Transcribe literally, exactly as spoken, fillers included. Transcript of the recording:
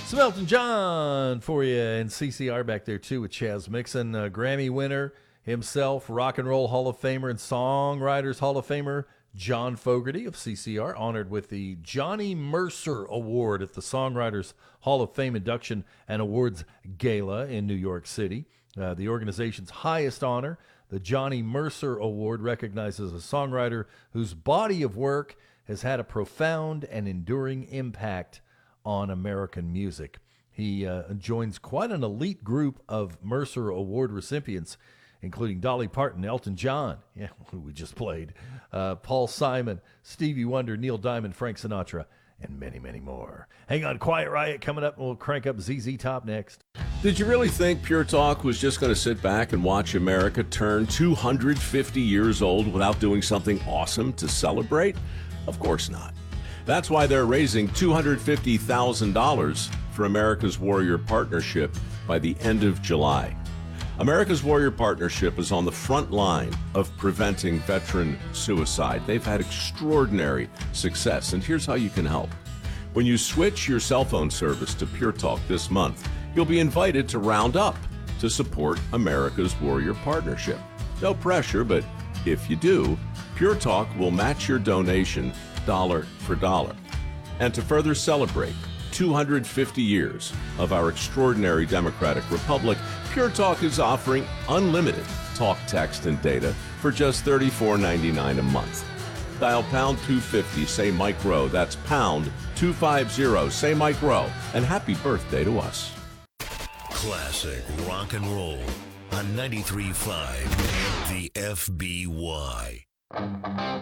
Some Elton John for you, and C C R back there too with Chaz Mixon, uh, Grammy winner himself, Rock and Roll Hall of Famer and Songwriters Hall of Famer John Fogerty of C C R, honored with the Johnny Mercer Award at the Songwriters Hall of Fame Induction and Awards Gala in New York City. Uh, the organization's highest honor, the Johnny Mercer Award, recognizes a songwriter whose body of work has had a profound and enduring impact on American music. He uh, joins quite an elite group of Mercer Award recipients, including Dolly Parton, Elton John, yeah, who we just played, uh, Paul Simon, Stevie Wonder, Neil Diamond, Frank Sinatra, and many, many more. Hang on, Quiet Riot coming up, and we'll crank up Z Z Top next. Did you really think Pure Talk was just going to sit back and watch America turn two hundred fifty years old without doing something awesome to celebrate? Of course not. That's why they're raising two hundred fifty thousand dollars for America's Warrior Partnership by the end of July. America's Warrior Partnership is on the front line of preventing veteran suicide. They've had extraordinary success, and here's how you can help. When you switch your cell phone service to Pure Talk this month, you'll be invited to round up to support America's Warrior Partnership. No pressure, but if you do, Pure Talk will match your donation dollar for dollar. And to further celebrate two hundred fifty years of our extraordinary democratic republic, Pure Talk is offering unlimited talk, text, and data for just thirty-four ninety-nine a month. Dial pound two fifty, say Mike Rowe. That's pound two fifty, say Mike Rowe. And happy birthday to us. Classic rock and roll on ninety-three point five The F B Y.